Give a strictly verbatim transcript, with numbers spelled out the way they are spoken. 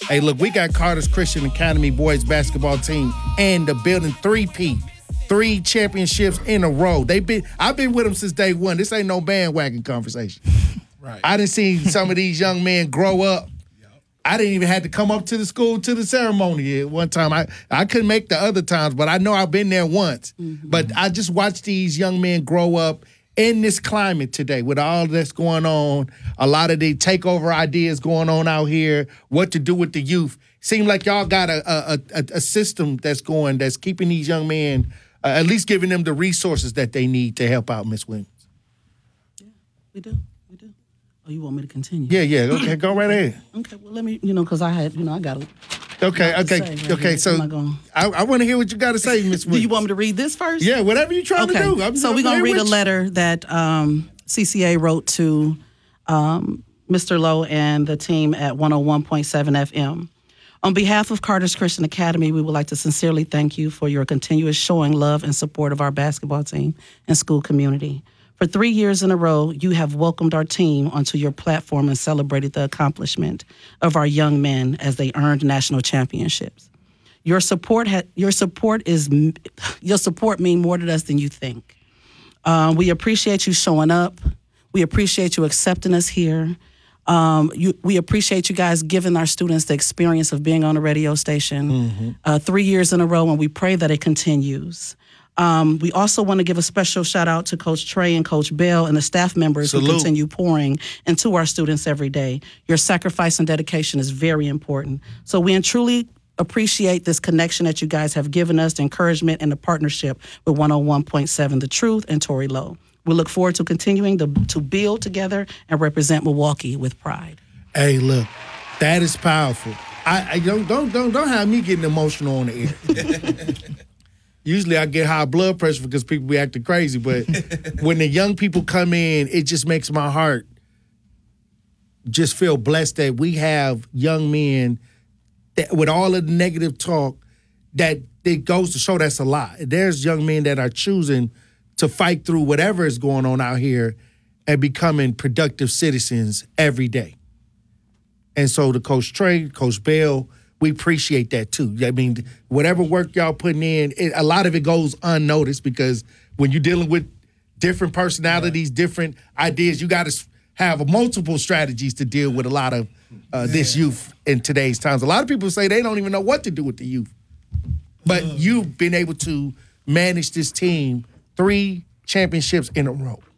Hey, look, we got Carter's Christian Academy boys basketball team and the building three-peat. Three championships in a row. They been I've been with them since day one. This ain't no bandwagon conversation. Right. I done seen some of these young men grow up. Yep. I didn't even have to come up to the school to the ceremony at one time. I, I couldn't make the other times, but I know I've been there once. Mm-hmm. But I just watched these young men grow up in this climate today with all that's going on, a lot of the takeover ideas going on out here, what to do with the youth. Seem like y'all got a a, a, a system that's going, that's keeping these young men, uh, at least giving them the resources that they need to help out Miss Williams. Yeah, we do. We do. Oh, you want me to continue? Yeah, yeah. Okay, go right ahead. Okay, well, let me, you know, because I had, you know, I got to. Okay, okay, right okay. here. So Gonna... I, I want to hear what you got to say, Miss Williams. Do you want me to read this first? Yeah, whatever you're trying okay. to do. I'm, so I'm we're going to read a you. letter that um, C C A wrote to um, Mister Lowe and the team at one oh one point seven F M. On behalf of Carter's Christian Academy, we would like to sincerely thank you for your continuous showing love and support of our basketball team and school community. For three years in a row, you have welcomed our team onto your platform and celebrated the accomplishment of our young men as they earned national championships. Your support, ha- your support is, your support mean more to us than you think. Uh, we appreciate you showing up. We appreciate you accepting us here. Um, you, we appreciate you guys giving our students the experience of being on a radio station mm-hmm. uh, three years in a row, and we pray that it continues. Um, we also want to give a special shout out to Coach Trey and Coach Bell and the staff members Salute. who continue pouring into our students every day. Your sacrifice and dedication is very important. So we truly appreciate this connection that you guys have given us, the encouragement and the partnership with one oh one point seven The Truth and Tory Lowe. We look forward to continuing to, to build together and represent Milwaukee with pride. Hey, look, that is powerful. I, I don't don't don't don't have me getting emotional on the air. Usually I get high blood pressure because people be acting crazy, but when the young people come in, it just makes my heart just feel blessed that we have young men that, with all of the negative talk, that it goes to show that's a lot. There's young men that are choosing to fight through whatever is going on out here and becoming productive citizens every day. And so the Coach Trey, Coach Bell, we appreciate that too. I mean, whatever work y'all putting in, it, a lot of it goes unnoticed because when you're dealing with different personalities, right. different ideas, you got to have multiple strategies to deal with a lot of uh, this youth in today's times. A lot of people say they don't even know what to do with the youth. But you've been able to manage this team three championships in a row.